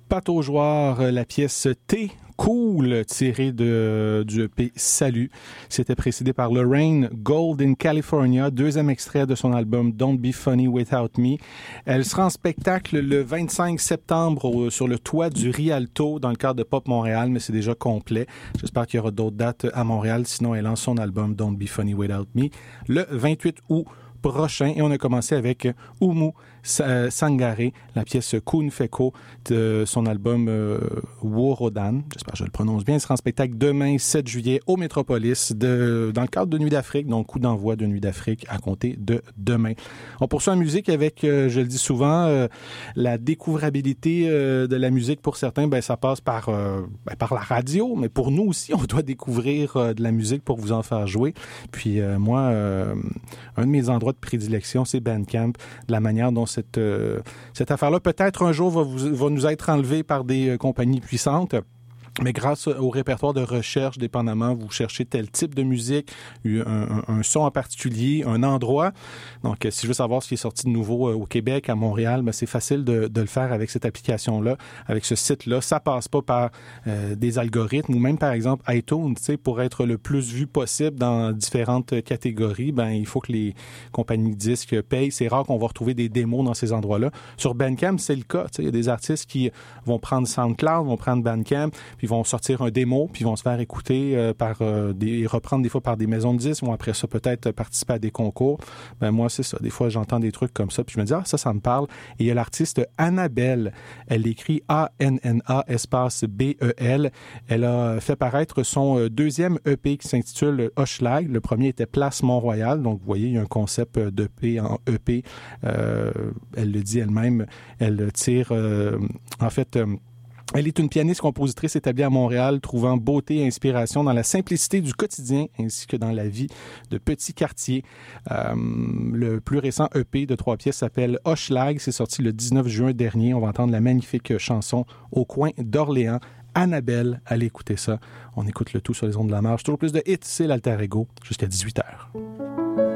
Pataugeoire, la pièce T. Cool, tirée du EP Salut. C'était précédé par Lorraine, Gold in California, deuxième extrait de son album Don't Be Funny Without Me. Elle sera en spectacle le 25 septembre sur le toit du Rialto dans le cadre de Pop Montréal, mais c'est déjà complet. J'espère qu'il y aura d'autres dates à Montréal. Sinon, elle lance son album Don't Be Funny Without Me le 28 août prochain. Et on a commencé avec Oumu Sangare, la pièce Kun Feko de son album Worodan. J'espère que je le prononce bien. Il sera en spectacle demain, 7 juillet, au Métropolis, dans le cadre de Nuit d'Afrique, donc coup d'envoi de Nuit d'Afrique à compter de demain. On poursuit en musique avec, je le dis souvent, la découvrabilité de la musique pour certains, ça passe par la radio, mais pour nous aussi, on doit découvrir de la musique pour vous en faire jouer. Puis moi, un de mes endroits de prédilection, c'est Bandcamp, de la manière dont cette affaire-là, peut-être un jour, va nous être enlevée par des compagnies puissantes. Mais grâce au répertoire de recherche, dépendamment, vous cherchez tel type de musique, un son en particulier, un endroit. Donc, si je veux savoir ce qui est sorti de nouveau au Québec, à Montréal, c'est facile de le faire avec cette application-là, avec ce site-là. Ça passe pas par des algorithmes ou même, par exemple, iTunes, pour être le plus vu possible dans différentes catégories, il faut que les compagnies de disques payent. C'est rare qu'on va retrouver des démos dans ces endroits-là. Sur Bandcamp, c'est le cas. Il y a des artistes qui vont prendre SoundCloud, vont prendre Bandcamp, puis vont sortir un démo, puis vont se faire écouter reprendre des fois par des maisons de disques, vont après ça peut-être participer à des concours. Moi, c'est ça. Des fois, j'entends des trucs comme ça, puis je me dis, ça me parle. Et il y a l'artiste Annabelle. Elle écrit A-N-N-A espace B-E-L. Elle a fait paraître son deuxième EP qui s'intitule Hochelag. Le premier était Place Mont-Royal. Donc, vous voyez, il y a un concept d'EP en EP. Elle le dit elle-même. Elle tire, elle est une pianiste compositrice établie à Montréal, trouvant beauté et inspiration dans la simplicité du quotidien ainsi que dans la vie de petits quartiers. Le plus récent EP de 3 pièces s'appelle Hochelag. C'est sorti le 19 juin dernier. On va entendre la magnifique chanson Au coin d'Orléans. Annabelle, allez écouter ça. On écoute le tout sur les ondes de la marge. Toujours plus de hits, c'est l'Alter Ego jusqu'à 18h.